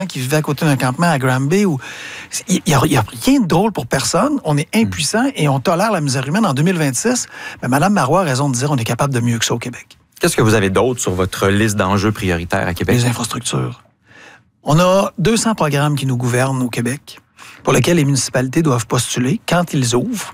qui vivaient à côté d'un campement à Granby. Il n'y a rien de drôle pour personne. On est impuissant et on tolère la misère humaine en 2026. Mais Mme Marois a raison de dire qu'on est capable de mieux que ça au Québec. Qu'est-ce que vous avez d'autre sur votre liste d'enjeux prioritaires à Québec? Les infrastructures. On a 200 programmes qui nous gouvernent au Québec, pour lesquels les municipalités doivent postuler quand ils ouvrent,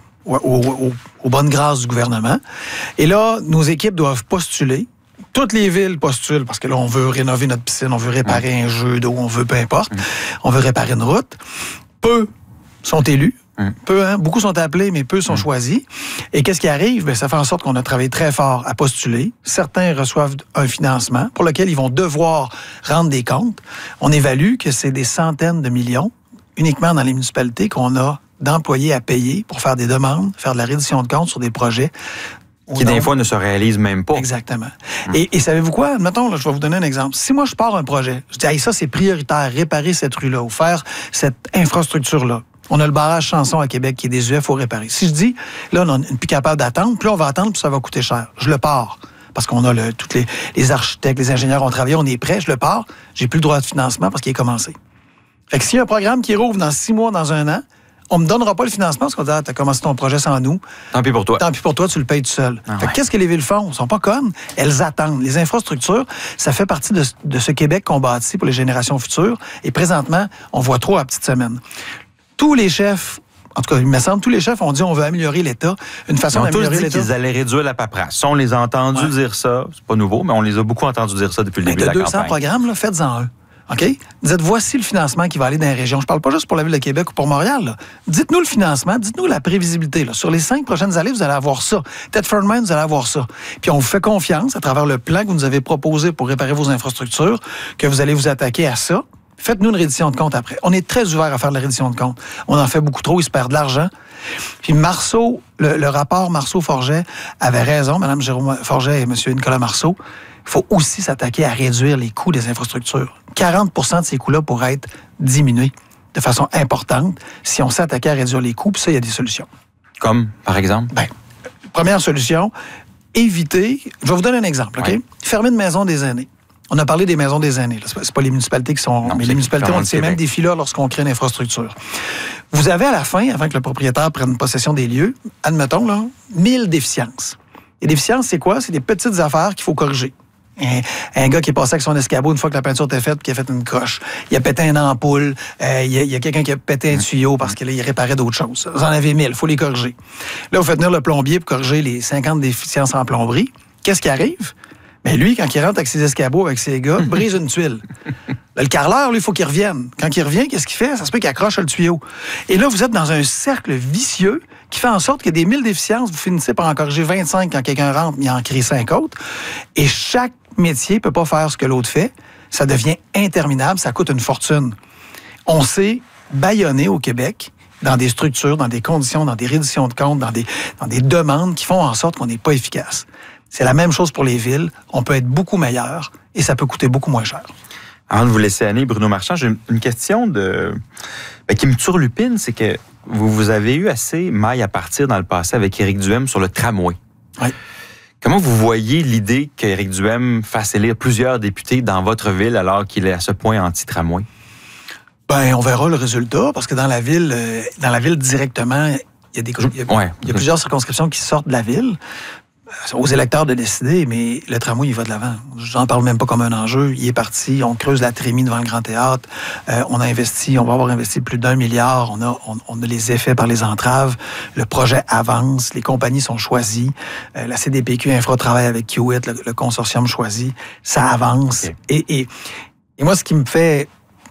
aux bonnes grâces du gouvernement. Et là, nos équipes doivent postuler. Toutes les villes postulent parce que là, on veut rénover notre piscine, on veut réparer un jeu d'eau, on veut peu importe. On veut réparer une route. Peu sont élus. Peu, hein? Beaucoup sont appelés, mais peu sont choisis. Et qu'est-ce qui arrive? Bien, ça fait en sorte qu'on a travaillé très fort à postuler. Certains reçoivent un financement pour lequel ils vont devoir rendre des comptes. On évalue que c'est des centaines de millions uniquement dans les municipalités qu'on a d'employés à payer pour faire des demandes, faire de la reddition de comptes sur des projets qui, des fois, ne se réalisent même pas. Exactement. Et savez-vous quoi? Admettons, là, je vais vous donner un exemple. Si moi, je pars un projet, je dis, hey, ça, c'est prioritaire, réparer cette rue-là ou faire cette infrastructure-là. On a le barrage Chanson à Québec qui est désuet, il faut réparer. Si je dis, là, on n'est plus capable d'attendre, plus on va attendre, plus ça va coûter cher. Je le pars. Parce qu'on a tous les architectes, les ingénieurs ont travaillé, on est prêts, je le pars. J'ai plus le droit de financement parce qu'il est commencé. Fait que s'il y a un programme qui rouvre dans 6 mois, dans 1 an, on me donnera pas le financement parce qu'on dit, t'as commencé ton projet sans nous. Tant pis pour toi. Tant pis pour toi, tu le payes tout seul. Fait que qu'est-ce que les villes font? Elles sont pas connes. Elles attendent. Les infrastructures, ça fait partie de ce Québec qu'on bâtit pour les générations futures. Et présentement, on voit trop à petite semaine. Tous les chefs, en tout cas, il me semble, tous les chefs ont dit on veut améliorer l'État. Une façon d'améliorer l'État. Ils ont tous dit qu'ils allaient réduire la paperasse. On les a entendus dire ça. C'est pas nouveau, mais on les a beaucoup entendus dire ça depuis le début de la campagne. 200 programmes, là, faites-en un. OK? Dites, voici le financement qui va aller dans les régions. Je parle pas juste pour la Ville de Québec ou pour Montréal. Là. Dites-nous le financement, dites-nous la prévisibilité. Là. Sur les 5 prochaines années, vous allez avoir ça. Thetford Mines, vous allez avoir ça. Puis on vous fait confiance à travers le plan que vous nous avez proposé pour réparer vos infrastructures, que vous allez vous attaquer à ça. Faites-nous une reddition de compte après. On est très ouvert à faire de la reddition de compte. On en fait beaucoup trop, il se perd de l'argent. Puis Marceau, le rapport Marceau-Forget avait raison, Mme Jérôme Forget et M. Nicolas Marceau. Il faut aussi s'attaquer à réduire les coûts des infrastructures. 40 % de ces coûts-là pourraient être diminués de façon importante si on s'attaquait à réduire les coûts. Puis ça, il y a des solutions. Comme, par exemple? Bien, première solution, éviter... Je vais vous donner un exemple, OK? Fermer une maison des aînés. On a parlé des maisons des aînés. C'est pas les municipalités qui sont... mais les municipalités ont ces mêmes défis-là lorsqu'on crée une infrastructure. Vous avez à la fin, avant que le propriétaire prenne possession des lieux, admettons, là, 1000 déficiences. Les déficiences, c'est quoi? C'est des petites affaires qu'il faut corriger. Un gars qui est passé avec son escabeau une fois que la peinture était faite, qui a fait une coche. Il a pété une ampoule. Il y a quelqu'un qui a pété un tuyau parce qu'il réparait d'autres choses. Vous en avez 1000, il faut les corriger. Là, vous faites venir le plombier pour corriger les 50 déficiences en plomberie. Qu'est-ce qui arrive? Mais lui, quand il rentre avec ses escabeaux, avec ses gars, brise une tuile. Là, le carreleur, lui, il faut qu'il revienne. Quand il revient, qu'est-ce qu'il fait? Ça se peut qu'il accroche le tuyau. Et là, vous êtes dans un cercle vicieux qui fait en sorte que des 1000 déficiences, vous finissez par en corriger 25 quand quelqu'un rentre, il en crée 5 autres. Et chaque métier ne peut pas faire ce que l'autre fait. Ça devient interminable, ça coûte une fortune. On s'est bâillonné au Québec dans des structures, dans des conditions, dans des redditions de comptes, dans des demandes qui font en sorte qu'on n'est pas efficace. C'est la même chose pour les villes. On peut être beaucoup meilleur et ça peut coûter beaucoup moins cher. Avant de vous laisser aller, Bruno Marchand, j'ai une question qui me turlupine, c'est que vous avez eu assez maille à partir dans le passé avec Éric Duhem sur le tramway. Oui. Comment vous voyez l'idée qu'Éric Duhem fasse élire plusieurs députés dans votre ville alors qu'il est à ce point anti-tramway? Ben, on verra le résultat, parce que dans la ville directement, il y a plusieurs circonscriptions qui sortent de la ville. Aux électeurs de décider, mais le tramway, il va de l'avant. J'en parle même pas comme un enjeu. Il est parti, on creuse la trémie devant le Grand Théâtre. On va avoir investi plus d'1 milliard. On a les effets par les entraves. Le projet avance. Les compagnies sont choisies. La CDPQ Infra travaille avec Kiewit, le consortium choisi. Ça avance. Okay. Et moi, ce qui me fait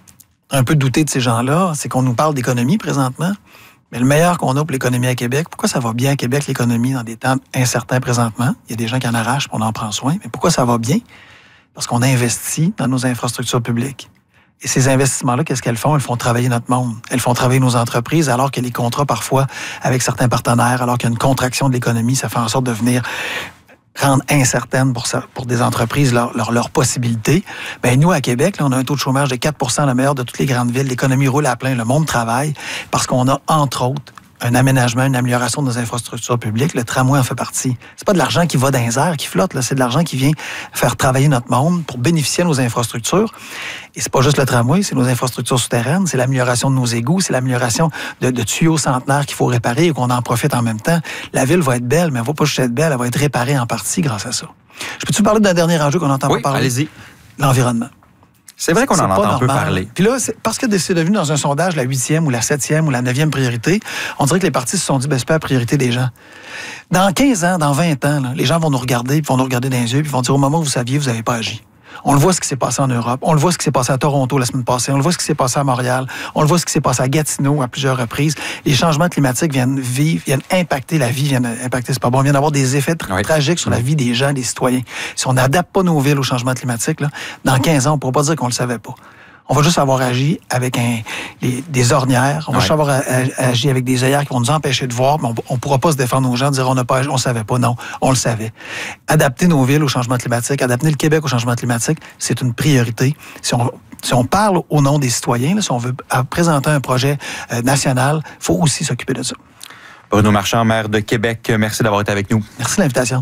un peu douter de ces gens-là, c'est qu'on nous parle d'économie présentement. Mais le meilleur qu'on a pour l'économie à Québec, pourquoi ça va bien à Québec, l'économie, dans des temps incertains présentement? Il y a des gens qui en arrachent, on en prend soin. Mais pourquoi ça va bien? Parce qu'on a investi dans nos infrastructures publiques. Et ces investissements-là, qu'est-ce qu'elles font? Elles font travailler notre monde. Elles font travailler nos entreprises, alors que les contrats, parfois, avec certains partenaires, alors qu'il y a une contraction de l'économie, ça fait en sorte de venir rendre incertaines pour des entreprises leurs possibilités. Ben nous, à Québec, là, on a un taux de chômage de 4 %, le meilleur de toutes les grandes villes. L'économie roule à plein, le monde travaille, parce qu'on a, entre autres, un aménagement, une amélioration de nos infrastructures publiques. Le tramway en fait partie. C'est pas de l'argent qui va dans les airs, qui flotte, là. C'est de l'argent qui vient faire travailler notre monde pour bénéficier de nos infrastructures. Et c'est pas juste le tramway, c'est nos infrastructures souterraines, c'est l'amélioration de nos égouts, c'est l'amélioration de tuyaux centenaires qu'il faut réparer et qu'on en profite en même temps. La ville va être belle, mais elle va pas juste être belle, elle va être réparée en partie grâce à ça. Je peux-tu parler d'un dernier enjeu qu'on n'entend pas parler? Allez-y. L'environnement. C'est vrai qu'on en entend un peu parler. Puis là, parce que c'est devenu dans un sondage la 8e ou la 7e ou la 9e priorité, on dirait que les partis se sont dit, c'est pas la priorité des gens. Dans 15 ans, dans 20 ans, là, les gens vont nous regarder, puis vont nous regarder dans les yeux, puis vont dire, au moment où vous saviez, vous n'avez pas agi. On le voit ce qui s'est passé en Europe. On le voit ce qui s'est passé à Toronto la semaine passée. On le voit ce qui s'est passé à Montréal. On le voit ce qui s'est passé à Gatineau à plusieurs reprises. Les changements climatiques viennent impacter la vie, viennent impacter, c'est pas bon, viennent avoir des effets tragiques sur la vie des gens, des citoyens. Si on n'adapte pas nos villes au changement climatique, là, dans 15 ans, on ne pourra pas dire qu'on le savait pas. On va juste avoir agi avec des ornières. On va juste avoir agi avec des œillères qui vont nous empêcher de voir, mais on ne pourra pas se défendre aux gens, dire on ne savait pas. Non, on le savait. Adapter nos villes au changement climatique, adapter le Québec au changement climatique, c'est une priorité. Si on parle au nom des citoyens, là, si on veut présenter un projet national, il faut aussi s'occuper de ça. Bruno Marchand, maire de Québec, merci d'avoir été avec nous. Merci de l'invitation.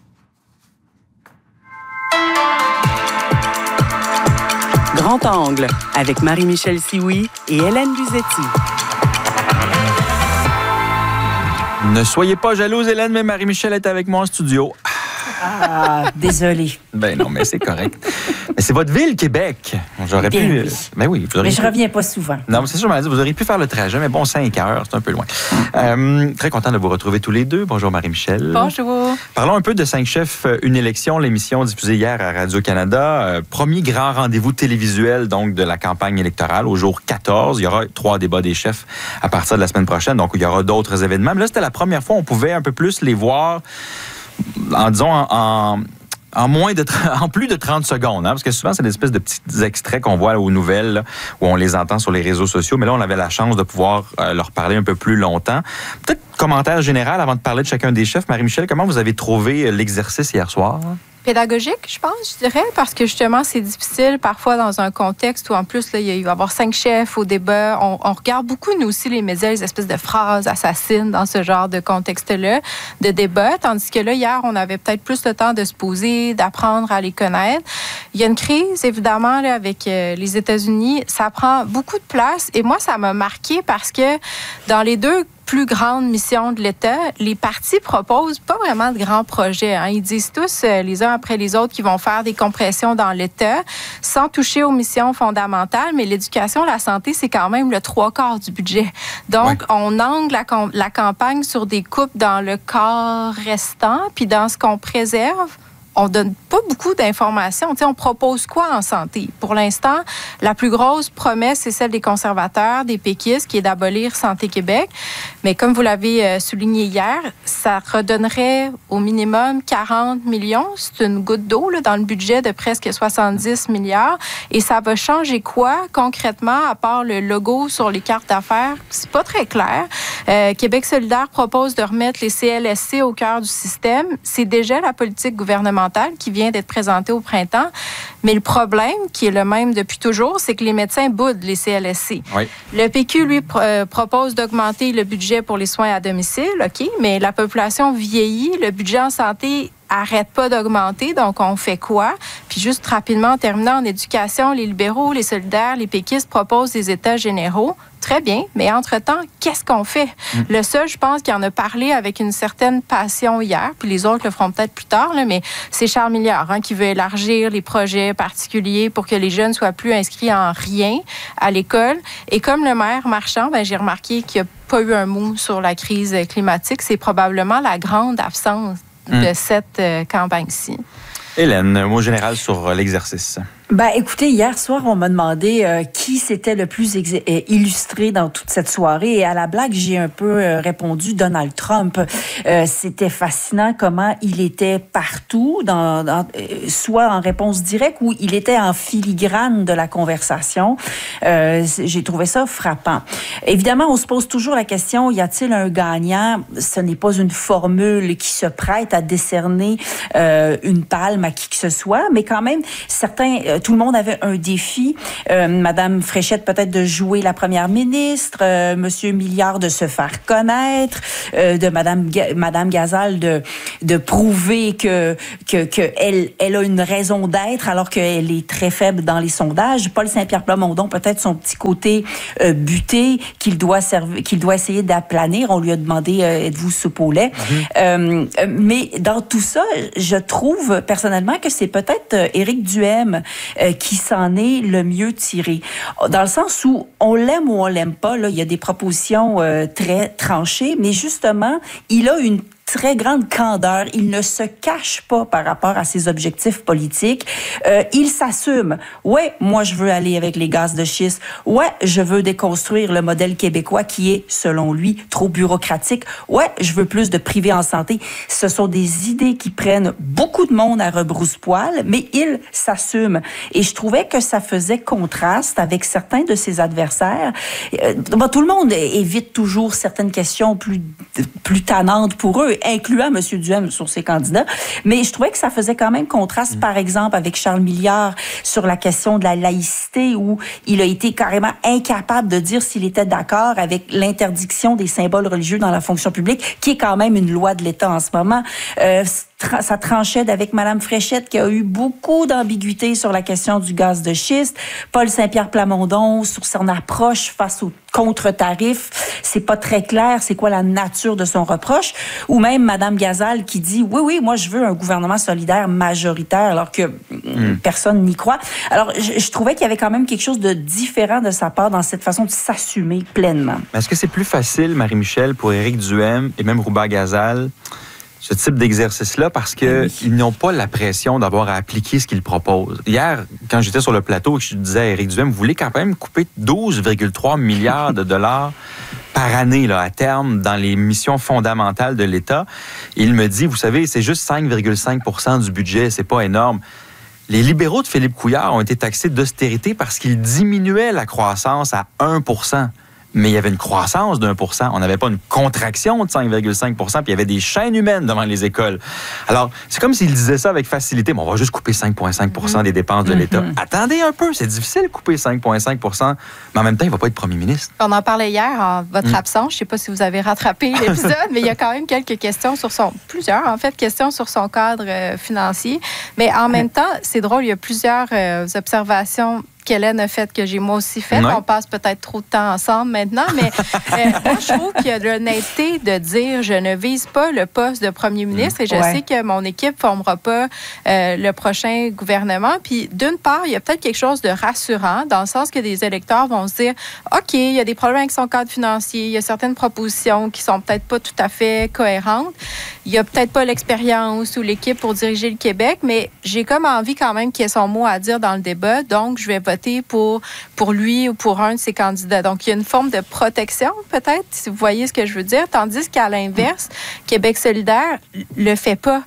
Grand Angle, avec Marie-Michel Sioui et Hélène Luzetti. Ne soyez pas jalouse, Hélène, mais Marie-Michel est avec moi en studio. Ah, désolée. Ben non, mais c'est correct. Mais c'est votre ville, Québec. J'aurais pu... Oui. Ben oui, mais je reviens pas souvent. Non, c'est sûr, vous auriez pu faire le trajet, mais bon, 5 heures, c'est un peu loin. Très content de vous retrouver tous les deux. Bonjour, Marie-Michel. Bonjour. Parlons un peu de 5 chefs, une élection, l'émission diffusée hier à Radio-Canada. Premier grand rendez-vous télévisuel, donc, de la campagne électorale au jour 14. Il y aura 3 débats des chefs à partir de la semaine prochaine, donc il y aura d'autres événements. Mais là, c'était la première fois où on pouvait un peu plus les voir en plus de 30 secondes, parce que souvent, c'est des espèces de petits extraits qu'on voit aux nouvelles, là, où on les entend sur les réseaux sociaux, mais là, on avait la chance de pouvoir leur parler un peu plus longtemps. Peut-être commentaire général avant de parler de chacun des chefs. Marie-Michel, comment vous avez trouvé l'exercice hier soir? Pédagogique, je pense, je dirais, parce que justement, c'est difficile parfois dans un contexte où, en plus, là, il va y avoir 5 chefs au débat. On regarde beaucoup, nous aussi, les médias, les espèces de phrases assassines dans ce genre de contexte-là, de débat, tandis que là, hier, on avait peut-être plus le temps de se poser, d'apprendre à les connaître. Il y a une crise, évidemment, là, avec les États-Unis. Ça prend beaucoup de place. Et moi, ça m'a marqué parce que dans les 2 plus grande mission de l'État, les partis proposent pas vraiment de grands projets. Hein. Ils disent tous, les uns après les autres, qu'ils vont faire des compressions dans l'État sans toucher aux missions fondamentales, mais l'éducation, la santé, c'est quand même le 3/4 du budget. Donc, on angle la campagne sur des coupes dans le quart restant, puis dans ce qu'on préserve, on donne pas beaucoup d'informations. Tu sais, on propose quoi en santé? Pour l'instant, la plus grosse promesse, c'est celle des conservateurs, des péquistes, qui est d'abolir Santé Québec. Mais comme vous l'avez souligné hier, ça redonnerait au minimum 40 millions. C'est une goutte d'eau là, dans le budget de presque 70 milliards. Et ça va changer quoi concrètement, à part le logo sur les cartes d'affaires? C'est pas très clair. Québec solidaire propose de remettre les CLSC au cœur du système. C'est déjà la politique gouvernementale qui vient d'être présentée au printemps. Mais le problème, qui est le même depuis toujours, c'est que les médecins boudent les CLSC. Oui. Le PQ, lui, propose d'augmenter le budget pour les soins à domicile, OK, mais la population vieillit, le budget en santé arrête pas d'augmenter, donc on fait quoi? Puis juste rapidement, en terminant en éducation, les libéraux, les solidaires, les péquistes proposent des états généraux. Très bien, mais entre-temps, qu'est-ce qu'on fait? Le seul, je pense, qui en a parlé avec une certaine passion hier, puis les autres le feront peut-être plus tard, là, mais c'est Charles Milliard qui veut élargir les projets particuliers pour que les jeunes soient plus inscrits en rien à l'école. Et comme le maire Marchand, j'ai remarqué qu'il n'y a pas eu un mot sur la crise climatique. C'est probablement la grande absence de cette campagne-ci. Hélène, un mot général sur l'exercice. Ben, écoutez, hier soir, on m'a demandé qui s'était le plus illustré dans toute cette soirée. Et à la blague, j'ai un peu répondu Donald Trump. C'était fascinant comment il était partout, soit en réponse directe ou il était en filigrane de la conversation. J'ai trouvé ça frappant. Évidemment, on se pose toujours la question, y a-t-il un gagnant? Ce n'est pas une formule qui se prête à décerner une palme à qui que ce soit, mais quand même, certains tout le monde avait un défi. Madame Fréchette peut-être de jouer la première ministre, Monsieur Milliard de se faire connaître, de Madame Gazal de prouver que elle a une raison d'être alors qu'elle est très faible dans les sondages. Paul Saint-Pierre Plamondon, peut-être son petit côté buté qu'il doit essayer d'aplanir. On lui a demandé êtes-vous soupe au lait? Mais dans tout ça, je trouve personnellement que c'est peut-être Éric Duhaime qui s'en est le mieux tiré. Dans le sens où on l'aime ou on l'aime pas, là, il y a des propositions très tranchées, mais justement, il a une très grande candeur. Il ne se cache pas par rapport à ses objectifs politiques. Il s'assume. Ouais, moi, je veux aller avec les gaz de schiste. Ouais, je veux déconstruire le modèle québécois qui est, selon lui, trop bureaucratique. Ouais, je veux plus de privé en santé. Ce sont des idées qui prennent beaucoup de monde à rebrousse-poil, mais il s'assume. Et je trouvais que ça faisait contraste avec certains de ses adversaires. Tout le monde évite toujours certaines questions plus tannantes pour eux, incluant M. Duhaime sur ses candidats. Mais je trouvais que ça faisait quand même contraste, par exemple, avec Charles Milliard sur la question de la laïcité, où il a été carrément incapable de dire s'il était d'accord avec l'interdiction des symboles religieux dans la fonction publique, qui est quand même une loi de l'État en ce moment. Ça tranchait avec Mme Fréchette, qui a eu beaucoup d'ambiguïté sur la question du gaz de schiste. Paul Saint-Pierre Plamondon, sur son approche face aux contre-tarifs, c'est pas très clair c'est quoi la nature de son reproche. Ou même Mme Gazal qui dit oui, moi je veux un gouvernement solidaire majoritaire, alors que personne n'y croit. Alors, je trouvais qu'il y avait quand même quelque chose de différent de sa part dans cette façon de s'assumer pleinement. Est-ce que c'est plus facile, Marie-Michel, pour Éric Duhaime et même Rouba Gazal, ce type d'exercice-là, parce qu'ils n'ont pas la pression d'avoir à appliquer ce qu'ils proposent? Hier, quand j'étais sur le plateau et que je disais à Éric Duhaime, vous voulez quand même couper 12,3 milliards de dollars par année là, à terme dans les missions fondamentales de l'État. Il me dit, vous savez, c'est juste 5,5 % du budget, c'est pas énorme. Les libéraux de Philippe Couillard ont été taxés d'austérité parce qu'ils diminuaient la croissance à 1 %. Mais il y avait une croissance d'1 %. On n'avait pas une contraction de 5,5 %, puis il y avait des chaînes humaines devant les écoles. Alors, c'est comme s'ils disaient ça avec facilité. Bon, on va juste couper 5,5 % des dépenses de l'État. Attendez un peu, c'est difficile de couper 5,5 %, mais en même temps, il ne va pas être premier ministre. On en parlait hier en votre absence. Je ne sais pas si vous avez rattrapé l'épisode, mais il y a quand même quelques questions plusieurs, en fait, questions sur son cadre financier. Mais en même temps, c'est drôle, il y a plusieurs observations qu'Hélène a fait, que j'ai moi aussi fait. Ouais. On passe peut-être trop de temps ensemble maintenant, mais moi, je trouve qu'il y a de l'honnêteté de dire je ne vise pas le poste de premier ministre et je sais que mon équipe ne formera pas le prochain gouvernement. Puis, d'une part, il y a peut-être quelque chose de rassurant dans le sens que des électeurs vont se dire OK, il y a des problèmes avec son cadre financier, il y a certaines propositions qui sont peut-être pas tout à fait cohérentes. Il n'y a peut-être pas l'expérience ou l'équipe pour diriger le Québec, mais j'ai comme envie quand même qu'il y ait son mot à dire dans le débat. Donc, je vais voter pour lui ou pour un de ses candidats. Donc, il y a une forme de protection, peut-être, si vous voyez ce que je veux dire. Tandis qu'à l'inverse, Québec solidaire le fait pas.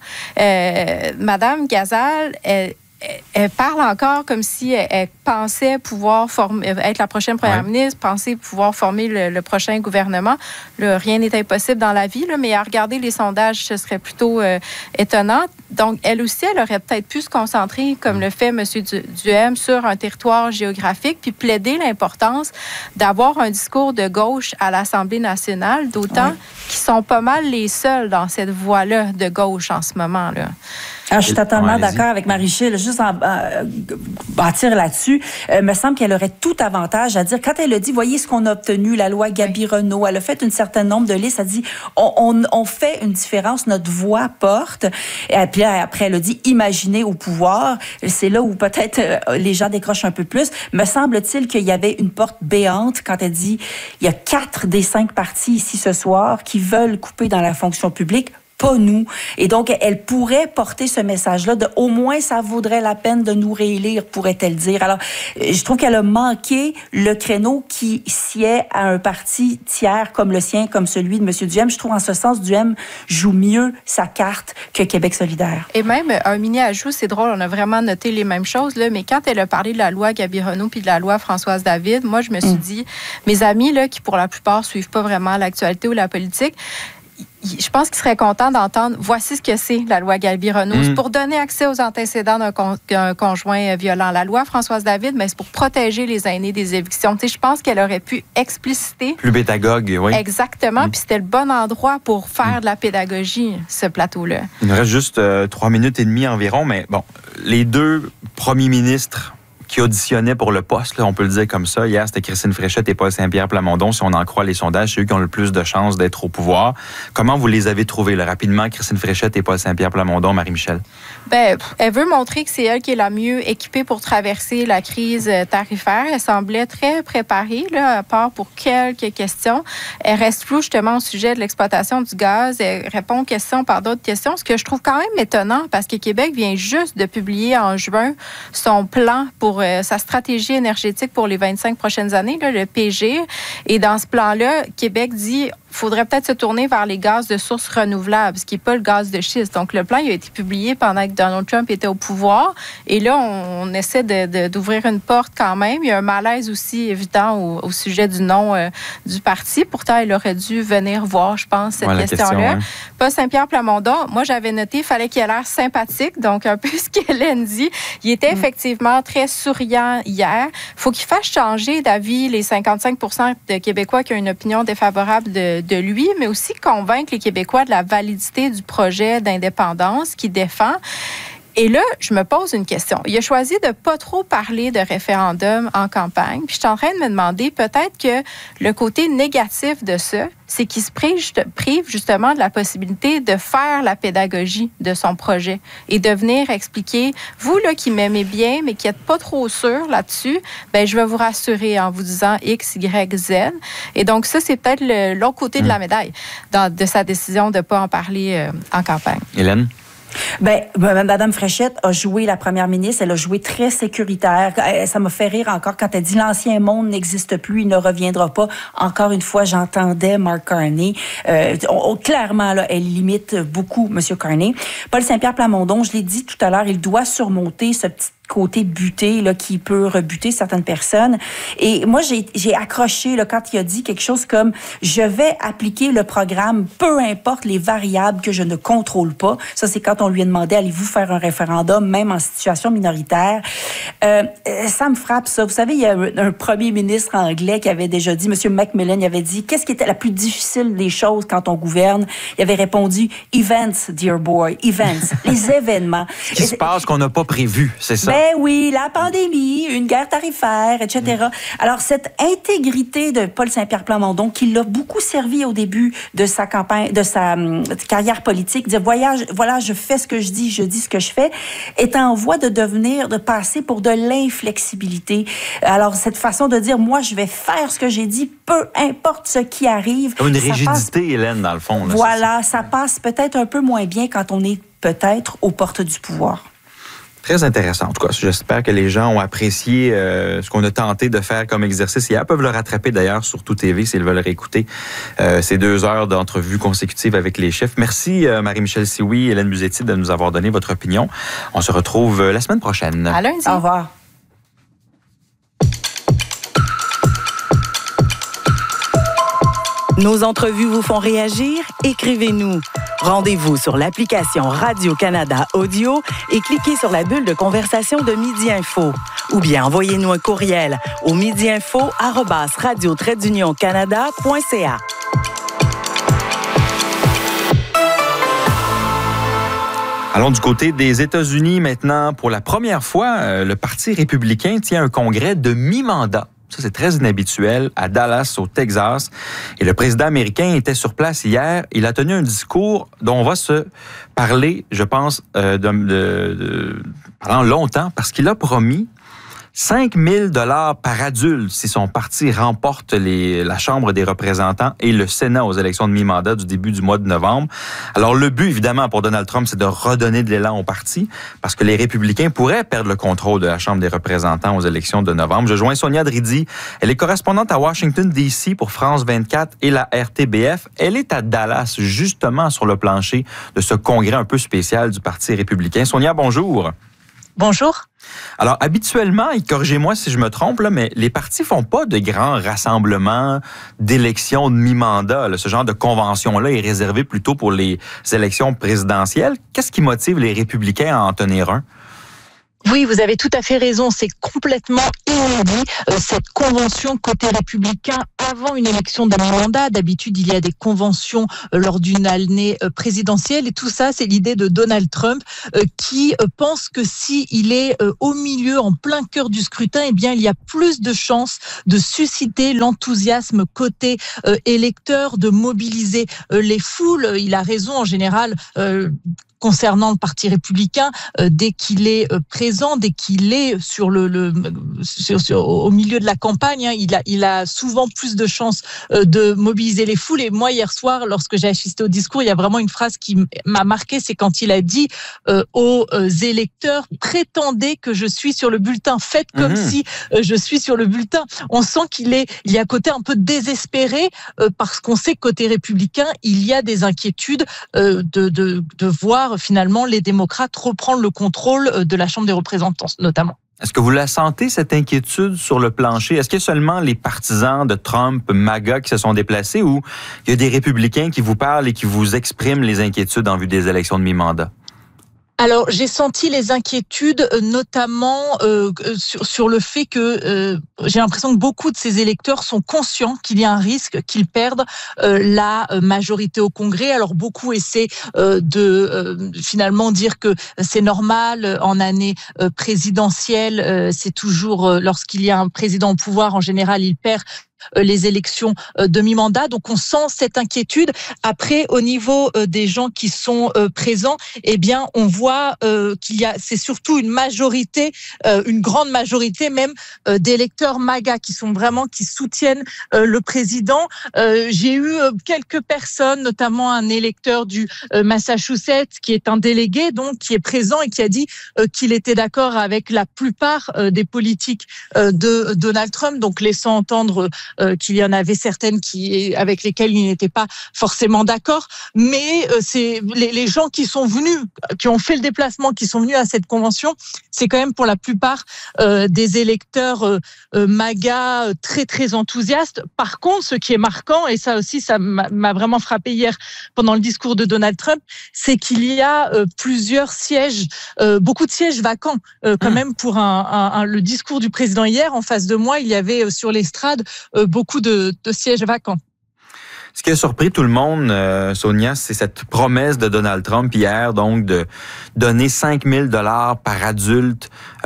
Madame Gazal, elle parle encore comme si elle pensait pouvoir être la prochaine première ministre, pensait pouvoir former le prochain gouvernement. Là, rien n'est impossible dans la vie, là, mais à regarder les sondages, ce serait plutôt étonnant. Donc, elle aussi, elle aurait peut-être pu se concentrer, comme le fait M. Duhaime, sur un territoire géographique, puis plaider l'importance d'avoir un discours de gauche à l'Assemblée nationale, d'autant qu'ils sont pas mal les seuls dans cette voie-là de gauche en ce moment, là. Alors, je suis totalement d'accord avec Marie-Michel. Juste bâtir là-dessus, me semble qu'elle aurait tout avantage à dire, quand elle a dit, voyez ce qu'on a obtenu, la loi Gabi-Renault, elle a fait un certain nombre de listes, elle a dit, on fait une différence, notre voix porte. Et puis après, elle a dit, imaginez au pouvoir. C'est là où peut-être les gens décrochent un peu plus. Me semble-t-il qu'il y avait une porte béante quand elle dit, il y a 4 des 5 partis ici ce soir qui veulent couper dans la fonction publique. Pas nous. Et donc, elle pourrait porter ce message-là de au moins ça vaudrait la peine de nous réélire, pourrait-elle dire. Alors, je trouve qu'elle a manqué le créneau qui sied à un parti tiers comme le sien, comme celui de M. Duhaime. Je trouve en ce sens, Duhaime joue mieux sa carte que Québec solidaire. Et même, un mini-ajout, c'est drôle, on a vraiment noté les mêmes choses, là, mais quand elle a parlé de la loi Gabi-Renault puis de la loi Françoise David, moi, je me suis dit, mes amis, là, qui pour la plupart suivent pas vraiment l'actualité ou la politique, je pense qu'il serait content d'entendre, voici ce que c'est la loi Galbi-Renaud. C'est pour donner accès aux antécédents d'un conjoint violent. La loi Françoise David, mais c'est pour protéger les aînés des évictions. Tu sais, je pense qu'elle aurait pu expliciter. Plus pédagogue, oui. Exactement, puis c'était le bon endroit pour faire de la pédagogie, ce plateau-là. Il nous reste juste 3 minutes et demie environ, mais bon, les 2 premiers ministres qui auditionnaient pour le poste, là, on peut le dire comme ça. Hier, c'était Christine Fréchette et Paul Saint-Pierre Plamondon. Si on en croit les sondages, c'est eux qui ont le plus de chances d'être au pouvoir. Comment vous les avez trouvés, là, rapidement, Christine Fréchette et Paul Saint-Pierre Plamondon, Marie-Michel? Bien, elle veut montrer que c'est elle qui est la mieux équipée pour traverser la crise tarifaire. Elle semblait très préparée, là, à part pour quelques questions. Elle reste floue, justement, au sujet de l'exploitation du gaz. Elle répond aux questions par d'autres questions, ce que je trouve quand même étonnant, parce que Québec vient juste de publier en juin son plan pour sa stratégie énergétique pour les 25 prochaines années, là, le PG. Et dans ce plan-là, Québec dit qu'il faudrait peut-être se tourner vers les gaz de sources renouvelables, ce qui n'est pas le gaz de schiste. Donc, le plan il a été publié pendant que Donald Trump était au pouvoir. Et là, on essaie d'ouvrir une porte quand même. Il y a un malaise aussi évident au sujet du nom du parti. Pourtant, il aurait dû venir voir, je pense, cette question-là. Paul Saint-Pierre Plamondon, moi, j'avais noté qu'il fallait qu'il ait l'air sympathique. Donc, un peu ce qu'Hélène dit. Il était effectivement très souriant hier. Il faut qu'il fasse changer d'avis les 55 % de Québécois qui ont une opinion défavorable de lui, mais aussi convaincre les Québécois de la validité du projet d'indépendance qu'il défend. Et là, je me pose une question. Il a choisi de pas trop parler de référendum en campagne. Puis je suis en train de me demander peut-être que le côté négatif de ça, c'est qu'il se prive justement de la possibilité de faire la pédagogie de son projet et de venir expliquer, vous là qui m'aimez bien, mais qui n'êtes pas trop sûr là-dessus, ben je vais vous rassurer en vous disant X, Y, Z. Et donc ça, c'est peut-être l'autre côté de la médaille de sa décision de ne pas en parler en campagne. Hélène? Ben, Mme Fréchette a joué la première ministre. Elle a joué très sécuritaire. Ça m'a fait rire encore quand elle dit l'ancien monde n'existe plus, il ne reviendra pas. Encore une fois, j'entendais Mark Carney. Clairement, là, elle limite beaucoup M. Carney. Paul Saint-Pierre Plamondon, je l'ai dit tout à l'heure, il doit surmonter ce petit côté buté là, qui peut rebuter certaines personnes. Et moi, j'ai accroché là, quand il a dit quelque chose comme « Je vais appliquer le programme, peu importe les variables que je ne contrôle pas ». Ça, c'est quand on lui a demandé « Allez-vous faire un référendum, même en situation minoritaire? » Ça me frappe, ça. Vous savez, il y a un premier ministre anglais qui avait déjà dit, M. Macmillan, il avait dit « Qu'est-ce qui était la plus difficile des choses quand on gouverne? » Il avait répondu « Events, dear boy, events. » Les événements. Ce qui se passe qu'on n'a pas prévu, c'est ça? Ben oui, la pandémie, une guerre tarifaire, etc. Alors, cette intégrité de Paul Saint-Pierre Plamondon, qui l'a beaucoup servi au début de sa campagne, de sa carrière politique, dire voilà, je fais ce que je dis ce que je fais, est en voie de passer pour de l'inflexibilité. Alors, cette façon de dire, moi, je vais faire ce que j'ai dit, peu importe ce qui arrive. Comme une rigidité, Hélène, dans le fond. Là, voilà, ça passe peut-être un peu moins bien quand on est peut-être aux portes du pouvoir. Très intéressant. En tout cas, j'espère que les gens ont apprécié ce qu'on a tenté de faire comme exercice hier. Ils peuvent le rattraper d'ailleurs sur Tout TV s'ils veulent réécouter ces 2 heures d'entrevue consécutive avec les chefs. Merci Marie-Michel Sioui et Hélène Musetti de nous avoir donné votre opinion. On se retrouve la semaine prochaine. À lundi. Au revoir. Nos entrevues vous font réagir? Écrivez-nous. Rendez-vous sur l'application Radio-Canada Audio et cliquez sur la bulle de conversation de Midi Info. Ou bien envoyez-nous un courriel au midiinfo@radio-canada.ca. Allons du côté des États-Unis maintenant. Pour la première fois, le Parti républicain tient un congrès de mi-mandat. Ça, c'est très inhabituel, à Dallas, au Texas. Et le président américain était sur place hier. Il a tenu un discours dont on va se parler, je pense, pendant longtemps, parce qu'il a promis 5 000 $ par adulte si son parti remporte la Chambre des représentants et le Sénat aux élections de mi-mandat du début du mois de novembre. Alors, le but, évidemment, pour Donald Trump, c'est de redonner de l'élan au parti parce que les républicains pourraient perdre le contrôle de la Chambre des représentants aux élections de novembre. Je joins Sonia Dridi. Elle est correspondante à Washington, D.C. pour France 24 et la RTBF. Elle est à Dallas, justement, sur le plancher de ce congrès un peu spécial du Parti républicain. Sonia, bonjour. Bonjour. Alors, habituellement, et corrigez-moi si je me trompe, là, mais les partis font pas de grands rassemblements d'élections de mi-mandat. Là. Ce genre de convention-là est réservé plutôt pour les élections présidentielles. Qu'est-ce qui motive les républicains à en tenir un? Oui, vous avez tout à fait raison. C'est complètement inédit, cette convention côté républicain avant une élection de mi-mandat. D'habitude, il y a des conventions lors d'une année présidentielle. Et tout ça, c'est l'idée de Donald Trump qui pense que s'il est au milieu, en plein cœur du scrutin, eh bien, il y a plus de chances de susciter l'enthousiasme côté électeur, de mobiliser les foules. Il a raison, en général, concernant le Parti républicain, dès qu'il est présent, dès qu'il est au milieu de la campagne, hein, il a souvent plus de chances de mobiliser les foules. Et moi, hier soir, lorsque j'ai assisté au discours, il y a vraiment une phrase qui m'a marquée, c'est quand il a dit aux électeurs, prétendez que je suis sur le bulletin, faites comme si je suis sur le bulletin. On sent qu'il y a un côté un peu désespéré, parce qu'on sait que côté républicain, il y a des inquiétudes de voir finalement les démocrates reprendre le contrôle de la Chambre des représentants, notamment. Est-ce que vous la sentez, cette inquiétude sur le plancher? Est-ce qu'il y a seulement les partisans de Trump, MAGA, qui se sont déplacés, ou il y a des républicains qui vous parlent et qui vous expriment les inquiétudes en vue des élections de mi-mandat? Alors, j'ai senti les inquiétudes, notamment sur le fait que j'ai l'impression que beaucoup de ces électeurs sont conscients qu'il y a un risque qu'ils perdent la majorité au Congrès. Alors, beaucoup essaient de finalement dire que c'est normal en année présidentielle. C'est toujours lorsqu'il y a un président au pouvoir, en général, il perd les élections de mi-mandat. Donc, on sent cette inquiétude. Après, au niveau des gens qui sont présents, eh bien, on voit c'est surtout une majorité, une grande majorité même d'électeurs MAGA qui soutiennent le président. J'ai eu quelques personnes, notamment un électeur du Massachusetts qui est un délégué, donc qui est présent et qui a dit qu'il était d'accord avec la plupart des politiques de Donald Trump, donc laissant entendre qu'il y en avait certaines avec lesquelles il n'était pas forcément d'accord, mais c'est les gens qui sont venus, qui ont fait le déplacement, qui sont venus à cette convention, c'est quand même pour la plupart des électeurs MAGA très très enthousiastes. Par contre, ce qui est marquant, et ça aussi ça m'a vraiment frappé hier pendant le discours de Donald Trump, c'est qu'il y a plusieurs sièges, beaucoup de sièges vacants quand même pour le discours du président hier. En face de moi, il y avait sur l'estrade beaucoup de sièges vacants. Ce qui a surpris tout le monde, Sonia, c'est cette promesse de Donald Trump hier, donc de donner 5 000 $ par adulte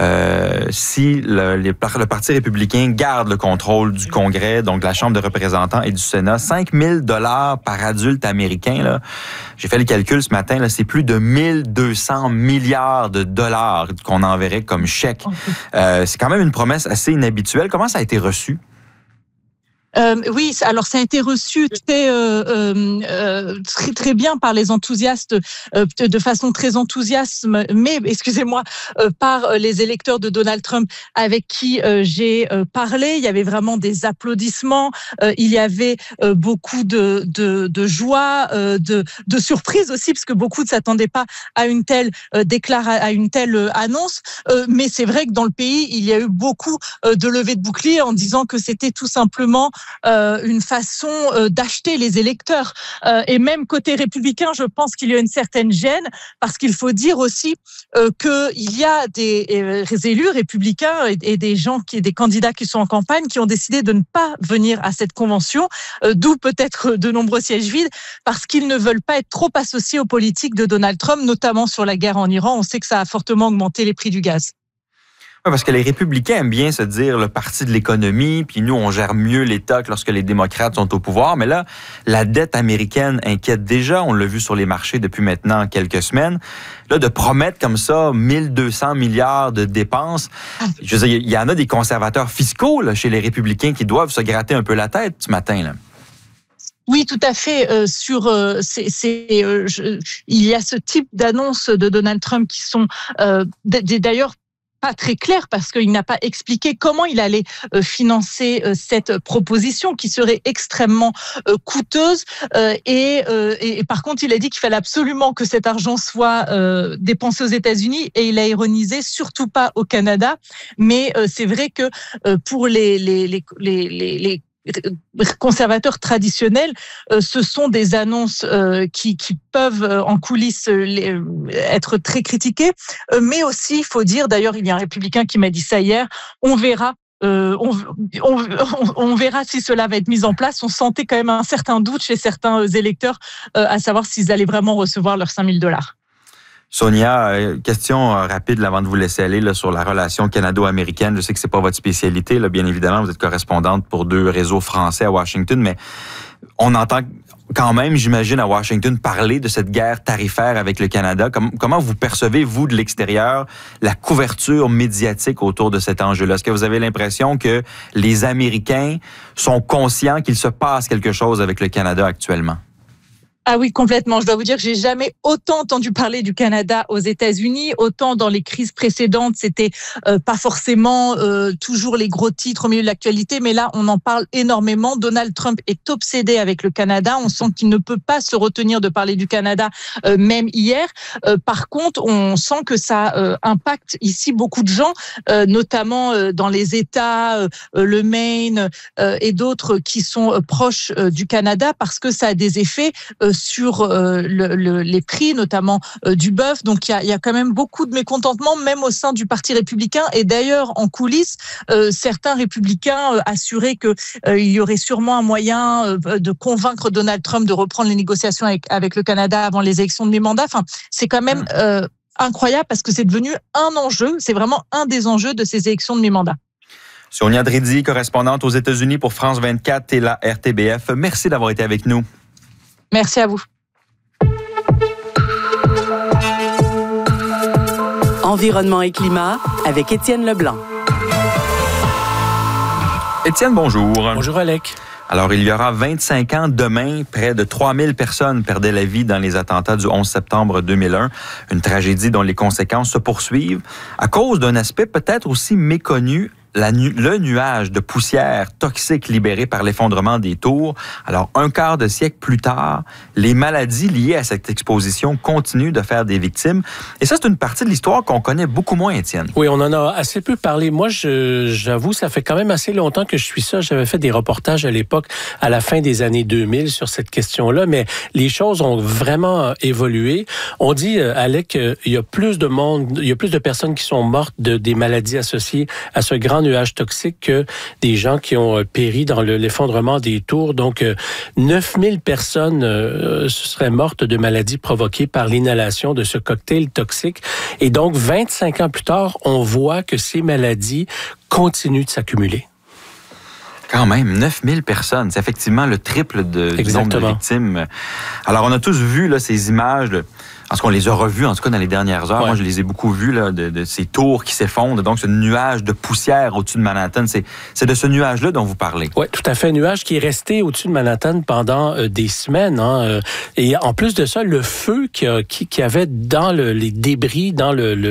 si le Parti républicain garde le contrôle du Congrès, donc de la Chambre des représentants et du Sénat. 5 000 $ par adulte américain, là. J'ai fait le calcul ce matin, là, c'est plus de 1200 milliards de dollars qu'on enverrait comme chèque. C'est quand même une promesse assez inhabituelle. Comment ça a été reçu? Oui, alors ça a été reçu très très bien par les enthousiastes, de façon très enthousiaste, mais excusez-moi, par les électeurs de Donald Trump avec qui j'ai parlé. Il y avait vraiment des applaudissements, il y avait beaucoup de joie, de surprise aussi, parce que beaucoup ne s'attendaient pas à une telle à une telle annonce. Mais c'est vrai que dans le pays, il y a eu beaucoup de levées de boucliers en disant que c'était tout simplement une façon d'acheter les électeurs. Et même côté républicain, je pense qu'il y a une certaine gêne, parce qu'il faut dire aussi qu'il y a des élus républicains et des candidats qui sont en campagne qui ont décidé de ne pas venir à cette convention, d'où peut-être de nombreux sièges vides, parce qu'ils ne veulent pas être trop associés aux politiques de Donald Trump, notamment sur la guerre en Iran. On sait que ça a fortement augmenté les prix du gaz. Oui, parce que les républicains aiment bien se dire le parti de l'économie, puis nous, on gère mieux l'État que lorsque les démocrates sont au pouvoir. Mais là, la dette américaine inquiète déjà. On l'a vu sur les marchés depuis maintenant quelques semaines. Là, de promettre comme ça 1200 milliards de dépenses, je veux dire, il y en a des conservateurs fiscaux là, chez les républicains qui doivent se gratter un peu la tête ce matin, là. Oui, tout à fait. Il y a ce type d'annonces de Donald Trump qui sont d'ailleurs pas très clair parce qu'il n'a pas expliqué comment il allait financer cette proposition qui serait extrêmement coûteuse. Et par contre, il a dit qu'il fallait absolument que cet argent soit dépensé aux États-Unis et il a ironisé surtout pas au Canada. Mais c'est vrai que pour les conservateurs traditionnels, ce sont des annonces qui peuvent en coulisses être très critiquées, mais aussi, il faut dire, d'ailleurs, il y a un républicain qui m'a dit ça hier, on verra. On verra si cela va être mis en place. On sentait quand même un certain doute chez certains électeurs à savoir s'ils allaient vraiment recevoir leurs $5,000. Sonia, question rapide avant de vous laisser aller là, sur la relation canado-américaine. Je sais que c'est pas votre spécialité, là, bien évidemment. Vous êtes correspondante pour 2 réseaux français à Washington, mais on entend quand même, j'imagine, à Washington parler de cette guerre tarifaire avec le Canada. Comment vous percevez, vous, de l'extérieur, la couverture médiatique autour de cet enjeu-là? Est-ce que vous avez l'impression que les Américains sont conscients qu'il se passe quelque chose avec le Canada actuellement? Ah oui, complètement. Je dois vous dire que j'ai jamais autant entendu parler du Canada aux États-Unis. Autant dans les crises précédentes, c'était pas forcément toujours les gros titres au milieu de l'actualité, mais là, on en parle énormément. Donald Trump est obsédé avec le Canada. On sent qu'il ne peut pas se retenir de parler du Canada, même hier. Par contre, on sent que ça impacte ici beaucoup de gens, notamment dans les États, le Maine et d'autres qui sont proches du Canada, parce que ça a des effets sur les prix, notamment du bœuf. Donc, il y a quand même beaucoup de mécontentement, même au sein du Parti républicain. Et d'ailleurs, en coulisses, certains républicains assuraient qu'il y aurait sûrement un moyen de convaincre Donald Trump de reprendre les négociations avec le Canada avant les élections de mi-mandat. Enfin, c'est quand même incroyable parce que c'est devenu un enjeu. C'est vraiment un des enjeux de ces élections de mi-mandat. Sonia Dridzi, correspondante aux États-Unis pour France 24 et la RTBF. Merci d'avoir été avec nous. Merci à vous. Environnement et climat avec Étienne Leblanc. Étienne, bonjour. Bonjour, Alec. Alors, il y aura 25 ans demain, près de 3000 personnes perdaient la vie dans les attentats du 11 septembre 2001. Une tragédie dont les conséquences se poursuivent à cause d'un aspect peut-être aussi méconnu, le nuage de poussière toxique libéré par l'effondrement des tours. Alors, un quart de siècle plus tard, les maladies liées à cette exposition continuent de faire des victimes. Et ça, c'est une partie de l'histoire qu'on connaît beaucoup moins, Étienne. Oui, on en a assez peu parlé. Moi, j'avoue, ça fait quand même assez longtemps que je suis ça. J'avais fait des reportages à l'époque, à la fin des années 2000, sur cette question-là, mais les choses ont vraiment évolué. On dit, Alec, qu'il y a plus de monde, il y a plus de personnes qui sont mortes des maladies associées à ce grand nuage toxique que des gens qui ont péri dans l'effondrement des tours. Donc, 9000 personnes seraient mortes de maladies provoquées par l'inhalation de ce cocktail toxique. Et donc, 25 ans plus tard, on voit que ces maladies continuent de s'accumuler. Quand même, 9000 personnes. C'est effectivement le triple du nombre de victimes. Alors, on a tous vu là, ces images parce qu'on les a revus, en tout cas, dans les dernières heures. Ouais. Moi, je les ai beaucoup vus, là, de ces tours qui s'effondrent. Donc, ce nuage de poussière au-dessus de Manhattan, c'est de ce nuage-là dont vous parlez. Oui, tout à fait. Un nuage qui est resté au-dessus de Manhattan pendant des semaines. Hein, et en plus de ça, le feu qu'il y avait dans les débris, dans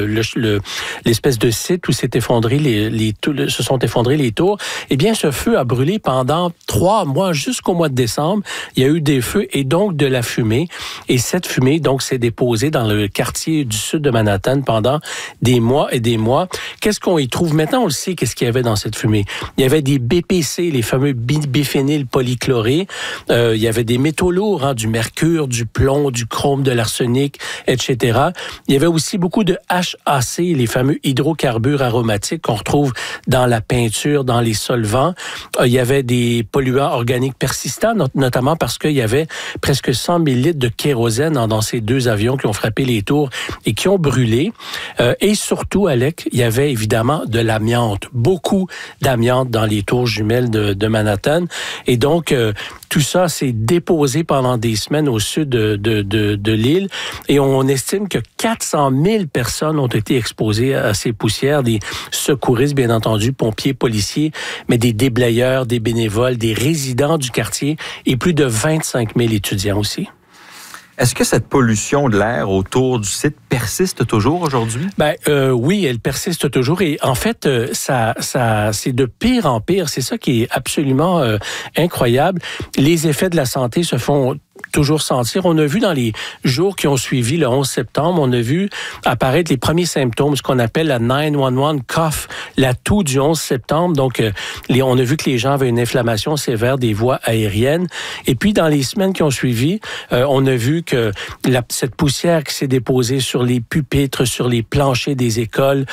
l'espèce de site où s'est effondré se sont effondrés les tours, eh bien, ce feu a brûlé pendant 3 mois, jusqu'au mois de décembre. Il y a eu des feux et donc de la fumée. Et cette fumée, donc, s'est déposée dans le quartier du sud de Manhattan pendant des mois et des mois. Qu'est-ce qu'on y trouve? Maintenant, on le sait, qu'est-ce qu'il y avait dans cette fumée. Il y avait des BPC, les fameux biphényl polychlorés. Il y avait des métaux lourds, hein, du mercure, du plomb, du chrome, de l'arsenic, etc. Il y avait aussi beaucoup de HAC, les fameux hydrocarbures aromatiques qu'on retrouve dans la peinture, dans les solvants. Il y avait des polluants organiques persistants, notamment parce qu'il y avait presque 100 000 litres de kérosène dans ces 2 avions qui ont frappé les tours et qui ont brûlé. Et surtout, Alec, il y avait évidemment de l'amiante, beaucoup d'amiante dans les tours jumelles de Manhattan. Et donc, tout ça s'est déposé pendant des semaines au sud de l'île. Et on estime que 400 000 personnes ont été exposées à ces poussières, des secouristes, bien entendu, pompiers, policiers, mais des déblayeurs, des bénévoles, des résidents du quartier et plus de 25 000 étudiants aussi. Est-ce que cette pollution de l'air autour du site persiste toujours aujourd'hui? Oui, elle persiste toujours. Et en fait, ça c'est de pire en pire. C'est ça qui est absolument incroyable. Les effets de la santé se font toujours sentir. On a vu dans les jours qui ont suivi le 11 septembre, on a vu apparaître les premiers symptômes, ce qu'on appelle la 911 cough, la toux du 11 septembre. Donc, on a vu que les gens avaient une inflammation sévère des voies aériennes. Et puis, dans les semaines qui ont suivi, on a vu que cette poussière qui s'est déposée sur les pupitres, sur les planchers des écoles,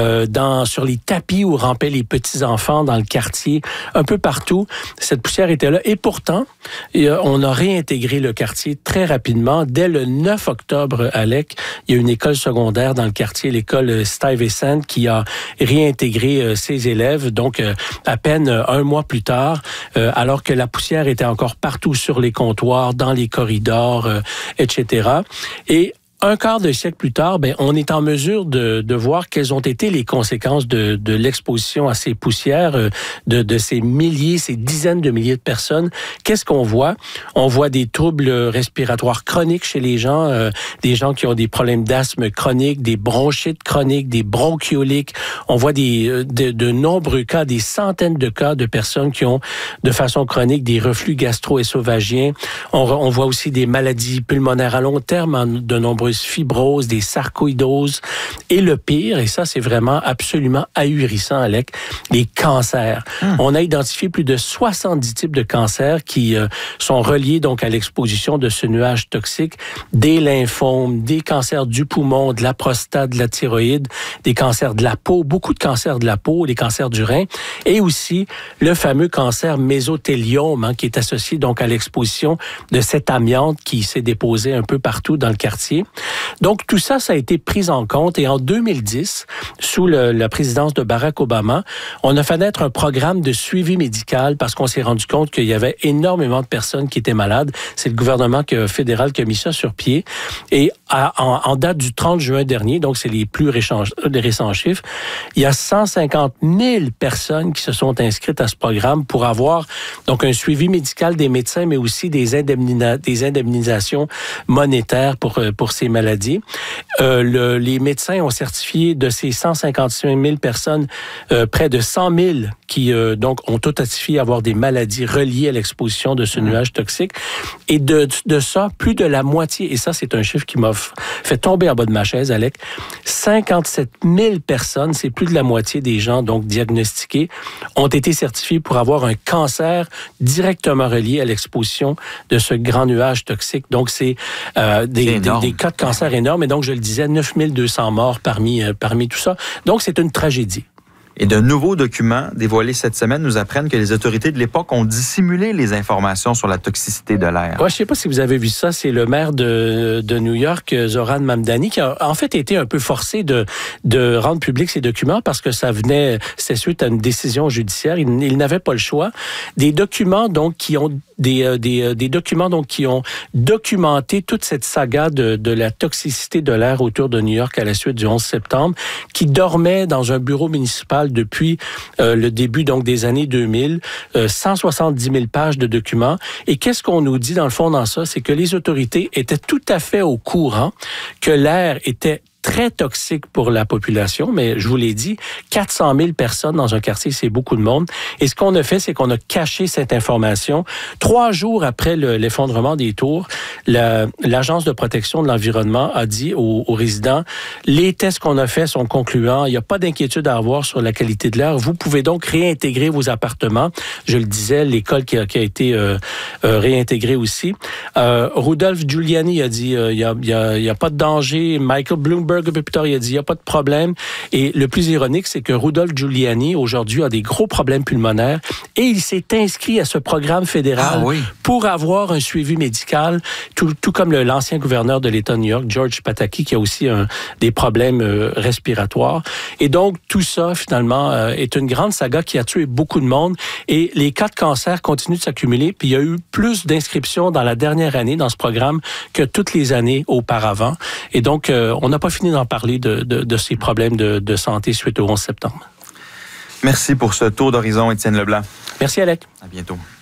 sur les tapis où rampaient les petits-enfants dans le quartier, un peu partout, cette poussière était là. Et pourtant, on a réintégré le quartier très rapidement. Dès le 9 octobre, Alec, il y a une école secondaire dans le quartier, l'école Stuyvesant, qui a réintégré ses élèves, donc à peine un mois plus tard, alors que la poussière était encore partout sur les comptoirs, dans les corridors, etc. Et un quart de siècle plus tard, on est en mesure de voir quelles ont été les conséquences de l'exposition à ces poussières, de ces milliers, ces dizaines de milliers de personnes. Qu'est-ce qu'on voit? On voit des troubles respiratoires chroniques chez les gens, des gens qui ont des problèmes d'asthme chronique, des bronchites chroniques, des bronchioliques. On voit de nombreux cas, des centaines de cas de personnes qui ont de façon chronique des reflux gastro-ésophagiens. On voit aussi des maladies pulmonaires à long terme, de nombreux fibrose, des sarcoïdoses. Et le pire, et ça c'est vraiment absolument ahurissant, Alec, les cancers. On a identifié plus de 70 types de cancers qui sont reliés donc à l'exposition de ce nuage toxique, des lymphomes, des cancers du poumon, de la prostate, de la thyroïde, des cancers de la peau, beaucoup de cancers de la peau, des cancers du rein, et aussi le fameux cancer mésothéliome, qui est associé donc à l'exposition de cette amiante qui s'est déposée un peu partout dans le quartier. Donc, tout ça, ça a été pris en compte. Et en 2010, sous la présidence de Barack Obama, on a fait naître un programme de suivi médical parce qu'on s'est rendu compte qu'il y avait énormément de personnes qui étaient malades. C'est le gouvernement fédéral qui a mis ça sur pied. Et en date du 30 juin dernier, donc c'est les plus récents chiffres, il y a 150 000 personnes qui se sont inscrites à ce programme pour avoir donc un suivi médical des médecins, mais aussi des indemnisations monétaires pour ces maladies. Les médecins ont certifié de ces 155 000 personnes, près de 100 000 qui donc ont authentifié avoir des maladies reliées à l'exposition de ce nuage toxique. Et de ça, plus de la moitié, et ça c'est un chiffre qui m'a fait tomber en bas de ma chaise, Alec, 57 000 personnes, c'est plus de la moitié des gens donc diagnostiqués, ont été certifiés pour avoir un cancer directement relié à l'exposition de ce grand nuage toxique. Donc c'est des cas de cancer énormes. Et donc, je le disais, 9 200 morts parmi tout ça. Donc, c'est une tragédie. Et de nouveaux documents dévoilés cette semaine nous apprennent que les autorités de l'époque ont dissimulé les informations sur la toxicité de l'air. Ouais, je ne sais pas si vous avez vu ça. C'est le maire de New York, Zohran Mamdani, qui a en fait été un peu forcé de rendre public ces documents parce que c'était suite à une décision judiciaire. Il n'avait pas le choix. Des documents donc qui ont des documents donc qui ont documenté toute cette saga de la toxicité de l'air autour de New York à la suite du 11 septembre, qui dormait dans un bureau municipal depuis le début donc des années 2000, 170 000 pages de documents. Et qu'est-ce qu'on nous dit dans le fond dans ça? C'est que les autorités étaient tout à fait au courant que l'air était très toxique pour la population, mais je vous l'ai dit, 400 000 personnes dans un quartier, c'est beaucoup de monde. Et ce qu'on a fait, c'est qu'on a caché cette information. 3 jours après l'effondrement des tours, l'Agence de protection de l'environnement a dit aux résidents, les tests qu'on a faits sont concluants, il n'y a pas d'inquiétude à avoir sur la qualité de l'air. Vous pouvez donc réintégrer vos appartements. Je le disais, l'école qui a été réintégrée aussi. Rudolph Giuliani a dit, il y a pas de danger. Michael Bloomberg, un peu plus tard, il a dit, il n'y a pas de problème. Et le plus ironique, c'est que Rudolph Giuliani, aujourd'hui, a des gros problèmes pulmonaires et il s'est inscrit à ce programme fédéral pour avoir un suivi médical, tout comme l'ancien gouverneur de l'État de New York, George Pataki, qui a aussi des problèmes respiratoires. Et donc, tout ça, finalement, est une grande saga qui a tué beaucoup de monde et les cas de cancer continuent de s'accumuler. Puis, il y a eu plus d'inscriptions dans la dernière année dans ce programme que toutes les années auparavant. Et donc, on n'a pas fini d'en parler de ces problèmes de santé suite au 11 septembre. Merci pour ce tour d'horizon, Étienne Leblanc. Merci, Alec. À bientôt.